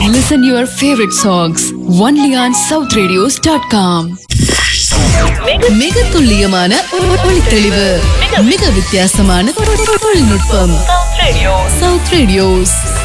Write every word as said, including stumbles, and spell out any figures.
Listen your favorite songs only on south radios dot com. மிக துல்லியமான ஒளித்தெளிவு, மிக வித்தியாசமான தொழில்நுட்பம். South Radios.